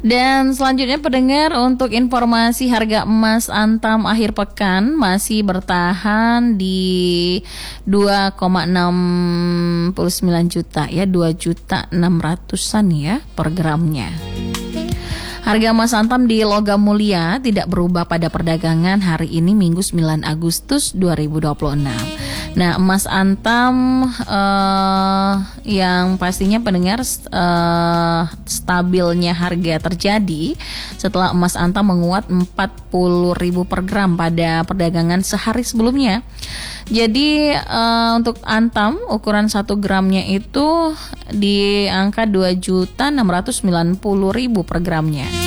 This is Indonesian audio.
Dan selanjutnya pendengar, untuk informasi harga emas Antam akhir pekan masih bertahan di 2,69 juta ya, 2.600.000-an ya per gramnya. Harga emas Antam di logam mulia tidak berubah pada perdagangan hari ini Minggu 9 Agustus 2026. Nah, emas Antam yang pastinya pendengar stabilnya harga terjadi setelah emas Antam menguat 40.000 per gram pada perdagangan sehari sebelumnya. Jadi untuk Antam ukuran 1 gramnya itu di angka 2.690.000 per gramnya.